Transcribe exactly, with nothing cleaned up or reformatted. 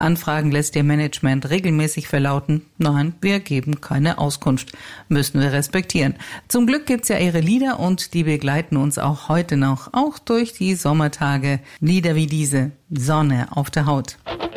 Anfragen lässt ihr Management regelmäßig verlauten, nein, wir geben keine Auskunft. Müssen wir respektieren. Zum Glück gibt's ja ihre Lieder und die begleiten uns auch heute noch, auch durch die Sommertage. Lieder wie diese, Sonne auf der Haut.